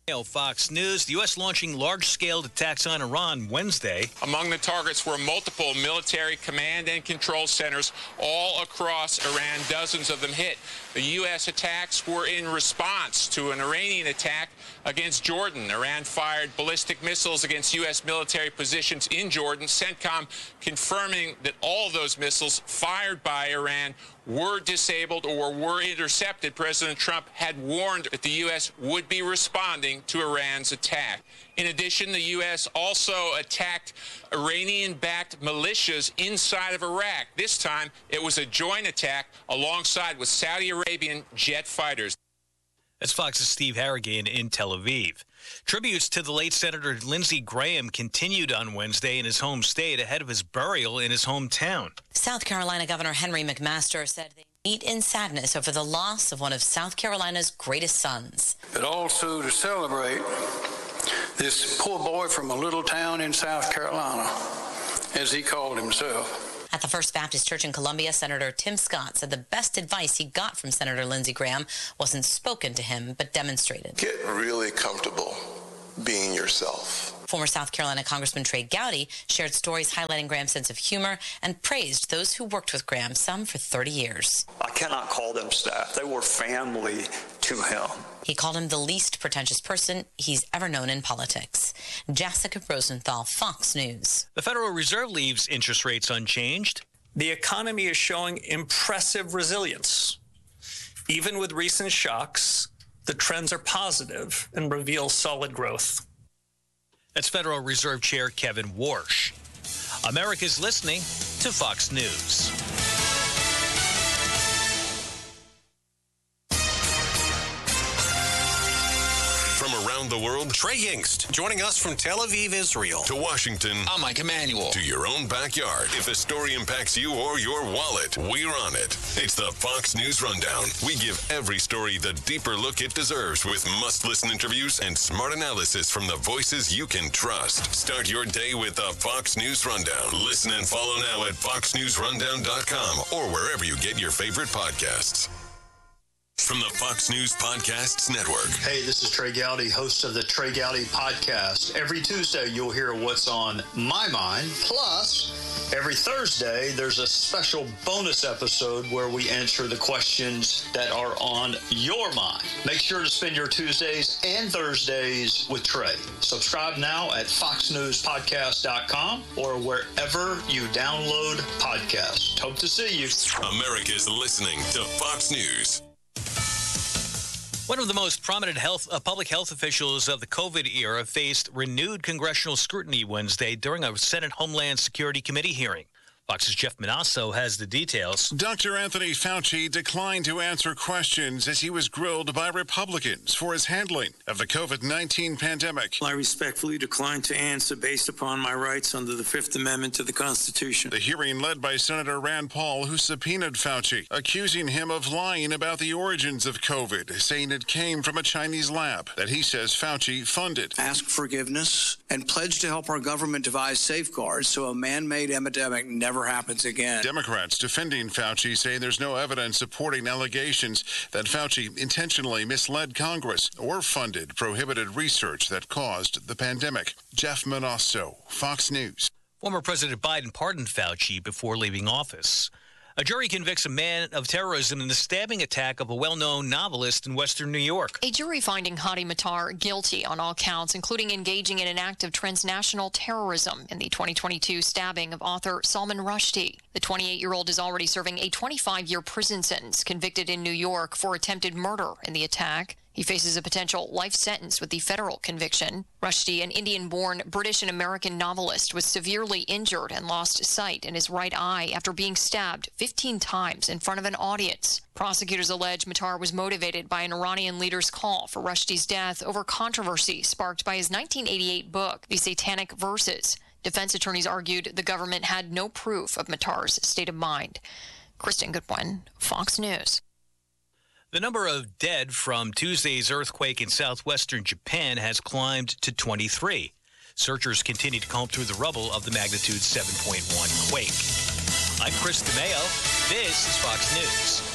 Fox News. The U.S. launching large-scale attacks on Iran Wednesday. Among the targets were multiple military command and control centers all across Iran. Dozens of them hit. The U.S. attacks were in response to an Iranian attack against Jordan. Iran fired ballistic missiles against U.S. military positions in Jordan. CENTCOM confirming that all of those missiles fired by Iran were disabled or were intercepted. President Trump had warned that the U.S. would be responding to Iran's attack. In addition, the U.S. also attacked Iranian-backed militias inside of Iraq. This time, it was a joint attack alongside with Saudi Arabian jet fighters. That's Fox's Steve Harrigan in Tel Aviv. Tributes to the late Senator Lindsey Graham continued on Wednesday in his home state ahead of his burial in his hometown. South Carolina Governor Henry McMaster said they meet in sadness over the loss of one of South Carolina's greatest sons. But also to celebrate this poor boy from a little town in South Carolina, as he called himself. At the First Baptist Church in Columbia, Senator Tim Scott said the best advice he got from Senator Lindsey Graham wasn't spoken to him, but demonstrated. Get really comfortable being yourself. Former South Carolina Congressman Trey Gowdy shared stories highlighting Graham's sense of humor and praised those who worked with Graham, some for 30 years. I cannot call them staff. They were family to him. He called him the least pretentious person he's ever known in politics. Jessica Rosenthal, Fox News. The Federal Reserve leaves interest rates unchanged. The economy is showing impressive resilience. Even with recent shocks, the trends are positive and reveal solid growth. That's Federal Reserve Chair Kevin Warsh. America's listening to Fox News. From around the world, Trey Yingst, joining us from Tel Aviv, Israel. To Washington, I'm Mike Emanuel. To your own backyard. If the story impacts you or your wallet, we're on it. It's the Fox News Rundown. We give every story the deeper look it deserves with must-listen interviews and smart analysis from the voices you can trust. Start your day with the Fox News Rundown. Listen and follow now at foxnewsrundown.com or wherever you get your favorite podcasts. From the Fox News Podcasts Network. Hey, this is Trey Gowdy, host of the Trey Gowdy Podcast. Every Tuesday, you'll hear what's on my mind. Plus, every Thursday, there's a special bonus episode where we answer the questions that are on your mind. Make sure to spend your Tuesdays and Thursdays with Trey. Subscribe now at foxnewspodcast.com or wherever you download podcasts. Hope to see you. America's listening to Fox News. One of the most prominent public health officials of the COVID era faced renewed congressional scrutiny Wednesday during a Senate Homeland Security Committee hearing. Fox's Jeff Manasso has the details. Dr. Anthony Fauci declined to answer questions as he was grilled by Republicans for his handling of the COVID-19 pandemic. I respectfully decline to answer based upon my rights under the Fifth Amendment to the Constitution. The hearing led by Senator Rand Paul, who subpoenaed Fauci, accusing him of lying about the origins of COVID, saying it came from a Chinese lab that he says Fauci funded. Ask forgiveness and pledge to help our government devise safeguards so a man-made epidemic never happens again. Democrats defending Fauci say there's no evidence supporting allegations that Fauci intentionally misled Congress or funded prohibited research that caused the pandemic. Jeff Manasso, Fox News. Former President Biden pardoned Fauci before leaving office. A jury convicts a man of terrorism in the stabbing attack of a well-known novelist in Western New York. A jury finding Hadi Matar guilty on all counts, including engaging in an act of transnational terrorism in the 2022 stabbing of author Salman Rushdie. The 28-year-old is already serving a 25-year prison sentence, convicted in New York for attempted murder in the attack. He faces a potential life sentence with the federal conviction. Rushdie, an Indian-born British and American novelist, was severely injured and lost sight in his right eye after being stabbed 15 times in front of an audience. Prosecutors allege Matar was motivated by an Iranian leader's call for Rushdie's death over controversy sparked by his 1988 book, The Satanic Verses. Defense attorneys argued the government had no proof of Matar's state of mind. Kristen Goodwin, Fox News. The number of dead from Tuesday's earthquake in southwestern Japan has climbed to 23. Searchers continue to comb through the rubble of the magnitude 7.1 quake. I'm Chris DeMeo. This is Fox News.